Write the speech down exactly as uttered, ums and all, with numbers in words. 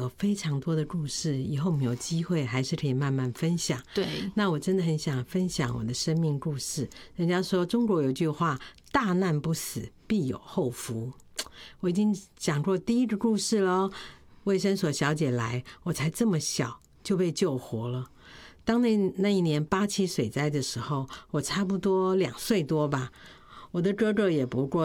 有非常多的故事，以后我们有机会还是可以慢慢分享。 对， 那我真的很想分享我的生命故事。人家说中国有句话，大难不死必有后福。我已经讲过第一个故事了，卫生所小姐来，我才这么小就被救活了。当那那一年八七水灾的时候，我差不多两岁多吧，我的哥哥也不过